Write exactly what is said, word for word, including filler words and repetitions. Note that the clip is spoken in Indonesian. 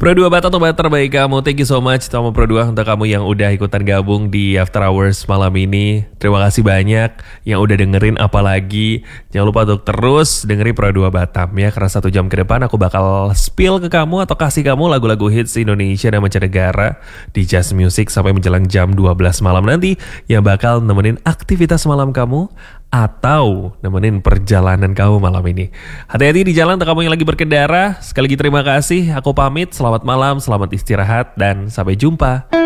Pro dua Bata tempat terbaik kamu. Thank you so much sama Pro dua untuk kamu yang udah ikutan gabung di After Hours malam ini. Terima kasih banyak yang udah dengerin, apalagi jangan lupa untuk terus dengerin Pro dua Batam ya, karena satu jam ke depan aku bakal spill ke kamu atau kasih kamu lagu-lagu hits Indonesia dan mancanegara di Just Music sampai menjelang jam dua belas malam nanti, yang bakal nemenin aktivitas malam kamu atau nemenin perjalanan kamu malam ini. Hati-hati di jalan untuk kamu yang lagi berkendara. Sekali lagi terima kasih. Aku pamit. Selamat malam, selamat istirahat, dan sampai jumpa.